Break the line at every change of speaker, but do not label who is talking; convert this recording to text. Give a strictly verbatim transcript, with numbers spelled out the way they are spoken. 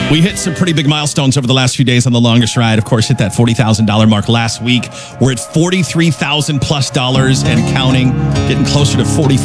We hit some pretty big milestones over the last few days on the longest ride. Of course, hit that forty thousand dollars mark last week. We're at forty-three thousand dollars plus dollars and counting, getting closer to forty.